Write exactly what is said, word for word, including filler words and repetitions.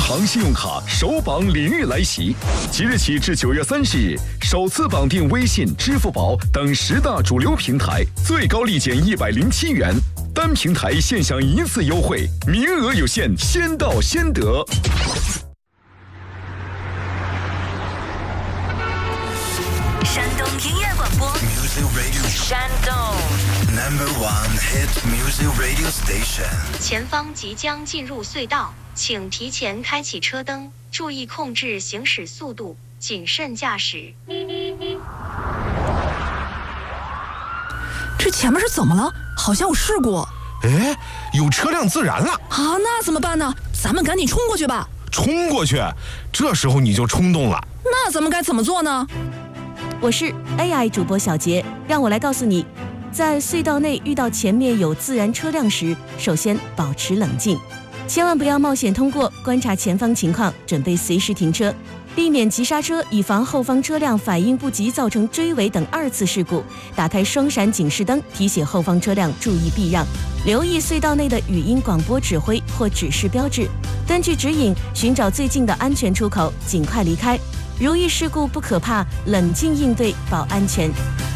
行信用卡首绑领域来袭，即日起至九月三十日，首次绑定微信、支付宝等十大主流平台，最高立减一百零七元，单平台现享一次优惠，名额有限，先到先得。 山东音乐广播 Music Radio 山东 Number One Hit Music Radio Station。 前方即将进入隧道，请提前开启车灯，注意控制行驶速度，谨慎驾驶。 这前面是怎么了？好像有事故。 哎，有车辆自燃了啊！那怎么办呢？咱们赶紧冲过去吧。 冲过去？这时候你就冲动了。 那咱们该怎么做呢？ 我是 A I 主播小杰，让我来告诉你，在隧道内遇到前面有自燃车辆时，首先保持冷静，千万不要冒险通过，观察前方情况，准备随时停车，避免急刹车，以防后方车辆反应不及造成追尾等二次事故。打开双闪警示灯，提醒后方车辆注意避让，留意隧道内的语音广播指挥或指示标志，根据指引寻找最近的安全出口，尽快离开。如遇事故不可怕，冷静应对保安全。